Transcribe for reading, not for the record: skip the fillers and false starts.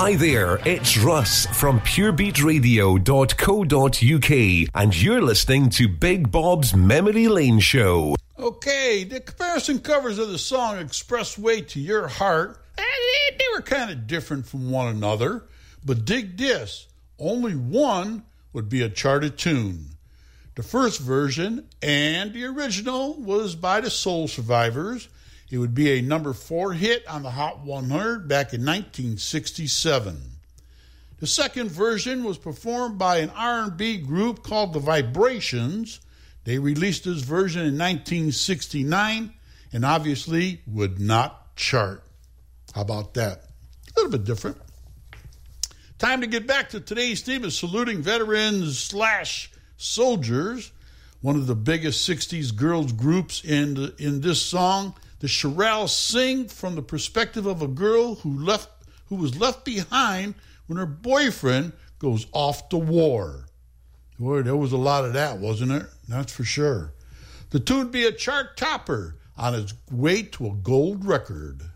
Hi there, it's Russ from purebeatradio.co.uk and you're listening to Big Bob's Memory Lane Show. Okay, the comparison covers of the song Expressway to Your Heart, they were kind of different from one another, but dig this, only one would be a charted tune. The first version and the original was by the Soul Survivors. It would be a number 4 hit on the Hot 100 back in 1967. The second version was performed by an R&B group called The Vibrations. They released this version in 1969 and obviously would not chart. How about that? A little bit different. Time to get back to today's theme of saluting veterans / soldiers. One of the biggest 60s girls groups in this song, the Shirelles sing from the perspective of a girl who was left behind when her boyfriend goes off to war. Boy, there was a lot of that, wasn't there? That's for sure. The tune be a chart topper on its way to a gold record.